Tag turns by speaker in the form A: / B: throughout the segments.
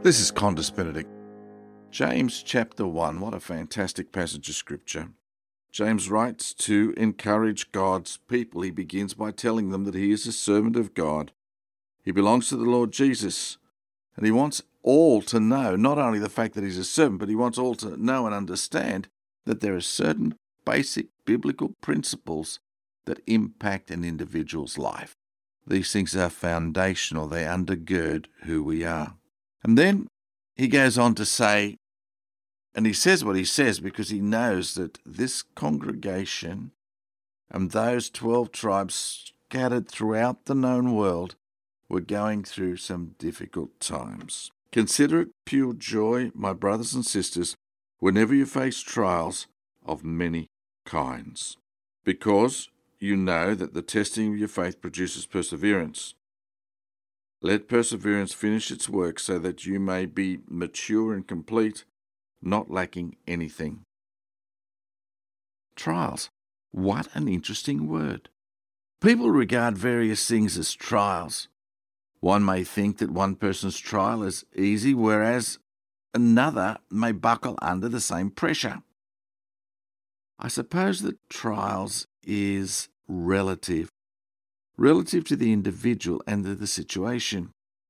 A: This is Condis Benedict. James chapter 1, what a fantastic passage of scripture. James writes to encourage God's people. He begins by telling them that he is a servant of God. He belongs to the Lord Jesus, and he wants all to know, not only the fact that he's a servant, but he wants all to know and understand that there are certain basic biblical principles that impact an individual's life. These things are foundational. They undergird who we are. And then he goes on to say, and he says what he says because he knows that this congregation and those 12 tribes scattered throughout the known world were going through some difficult times. Consider it pure joy, my brothers and sisters, whenever you face trials of many kinds, because you know that the testing of your faith produces perseverance. Let perseverance finish its work so that you may be mature and complete, not lacking anything. Trials. What an interesting word. People regard various things as trials. One may think that one person's trial is easy, whereas another may buckle under the same pressure. I suppose that trials is relative to the individual and to the situation.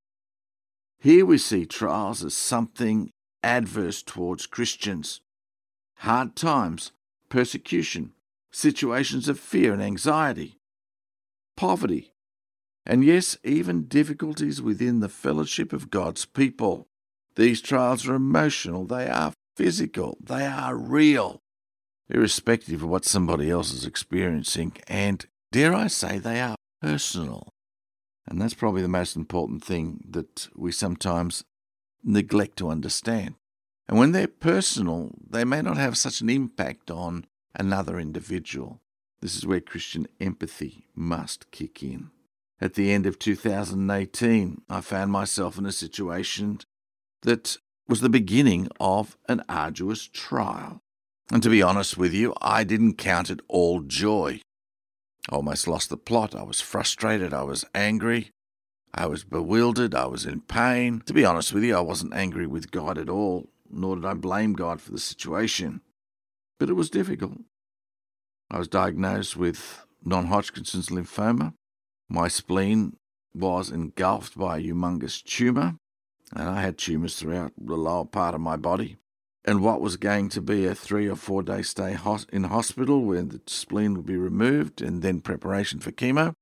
A: Here we see trials as something adverse towards Christians. Hard times, persecution, situations of fear and anxiety, poverty, and yes, even difficulties within the fellowship of God's people. These trials are emotional, they are physical, they are real, irrespective of what somebody else is experiencing, and dare I say, they are personal. And that's probably the most important thing that we sometimes neglect to understand. And when they're personal, they may not have such an impact on another individual. This is where Christian empathy must kick in. At the end of 2018, I found myself in a situation that was the beginning of an arduous trial. And to be honest with you, I didn't count it all joy. I almost lost the plot. I was frustrated. I was angry. I was bewildered. I was in pain. To be honest with you, I wasn't angry with God at all, nor did I blame God for the situation. But it was difficult. I was diagnosed with non-Hodgkin's lymphoma. My spleen was engulfed by a humongous tumour, and I had tumours throughout the lower part of my body. And what was going to be a 3 or 4 day stay in hospital where the spleen would be removed and then preparation for chemo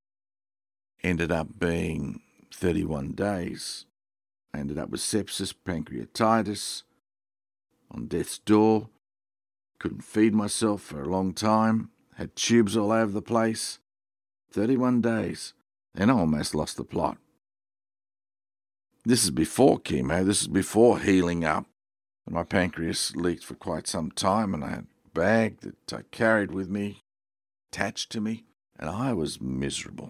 A: ended up being 31 days. I ended up with sepsis, pancreatitis, on death's door, couldn't feed myself for a long time, had tubes all over the place, 31 days, and I almost lost the plot. This is before chemo, this is before healing up. And my pancreas leaked for quite some time, and I had a bag that I carried with me, attached to me, and I was miserable.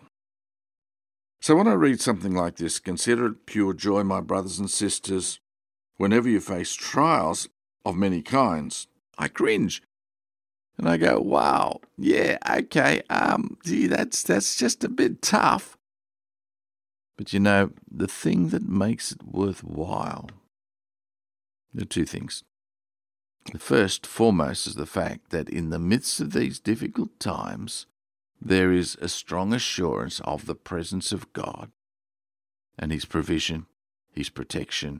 A: So when I read something like this, consider it pure joy, my brothers and sisters, whenever you face trials of many kinds, I cringe. And I go, wow, yeah, okay, that's just a bit tough. But you know, the thing that makes it worthwhile, there are two things. The first, foremost, is the fact that in the midst of these difficult times, there is a strong assurance of the presence of God and His provision, His protection,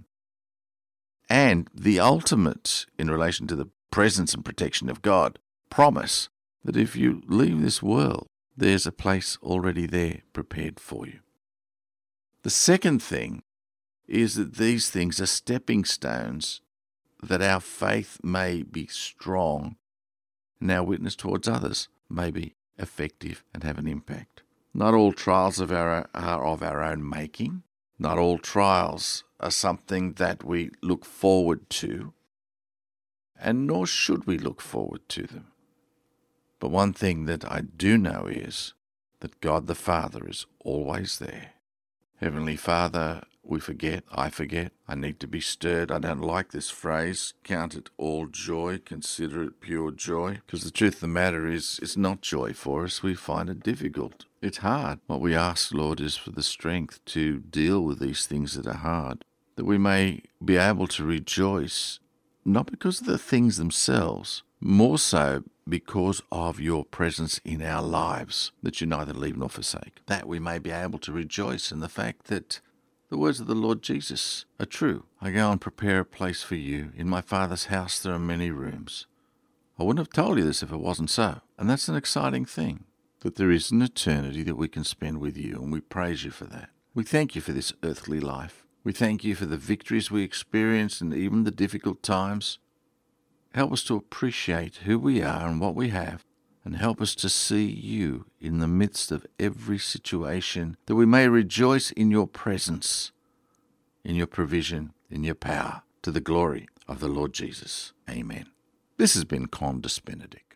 A: and the ultimate, in relation to the presence and protection of God, promise that if you leave this world, there's a place already there prepared for you. The second thing is that these things are stepping stones that our faith may be strong and our witness towards others may be effective and have an impact. Not all trials are of our own making. Not all trials are something that we look forward to, and nor should we look forward to them. But one thing that I do know is that God the Father is always there. Heavenly Father, we forget, I need to be stirred. I don't like this phrase, count it all joy, consider it pure joy, because the truth of the matter is, it's not joy for us. We find it difficult. It's hard. What we ask, Lord, is for the strength to deal with these things that are hard. that we may be able to rejoice, not because of the things themselves, more so because of your presence in our lives, that you neither leave nor forsake. That we may be able to rejoice in the fact that the words of the Lord Jesus are true. I go and prepare a place for you. In my Father's house there are many rooms. I wouldn't have told you this if it wasn't so. And that's an exciting thing, that there is an eternity that we can spend with you, and we praise you for that. We thank you for this earthly life. We thank you for the victories we experience and even the difficult times. Help us to appreciate who we are and what we have, and help us to see you in the midst of every situation, that we may rejoice in your presence, in your provision, in your power, to the glory of the Lord Jesus. Amen. This has been Conde Benedict.